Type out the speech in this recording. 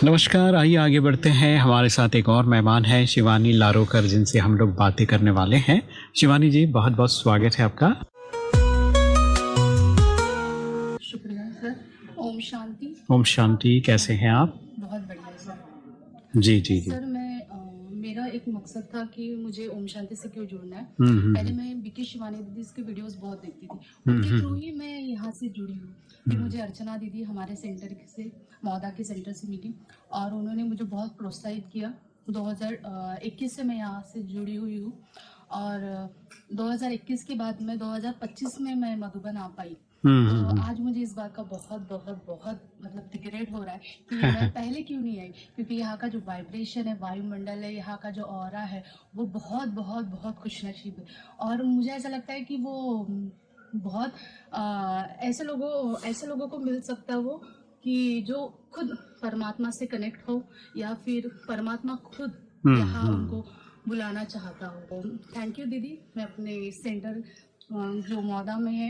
नमस्कार, आइए आगे बढ़ते हैं। हमारे साथ एक और मेहमान है शिवानी लारोकर, जिनसे हम लोग बातें करने वाले हैं। शिवानी जी, बहुत बहुत स्वागत है आपका। शुक्रिया सर। ओम शांति। ओम शांति। कैसे हैं आप? बहुत बढ़िया सर। जी जी जी। सर मेरा एक मकसद था कि मुझे ओम शांति से क्यों जुड़ना है। पहले मैं बीके शिवानी दीदी की वीडियोस बहुत देखती थी, उनके थ्रू ही मैं यहाँ से जुड़ी हूँ। फिर मुझे अर्चना दीदी हमारे सेंटर से, मौदा के सेंटर से मिली और उन्होंने मुझे बहुत प्रोत्साहित किया। 2021 से मैं यहाँ से जुड़ी हुई हूँ और 2021 के बाद में 2025 में मैं मधुबन आ पाई। तो आज मुझे इस बात का बहुत बहुत बहुत मतलब रिग्रेट हो रहा है कि मैं पहले क्यों नहीं आई, क्योंकि यहाँ का जो वाइब्रेशन है, वायुमंडल है, यहाँ का जो ऑरा है, वो बहुत बहुत बहुत खुशनसीब है। और मुझे ऐसा लगता है कि वो बहुत ऐसे लोगों को मिल सकता है वो, कि जो खुद परमात्मा से कनेक्ट हो या फिर परमात्मा खुद यहाँ उनको बुलाना चाहता हो। थैंक यू दीदी। मैं अपने सेंटर जो मौदा में है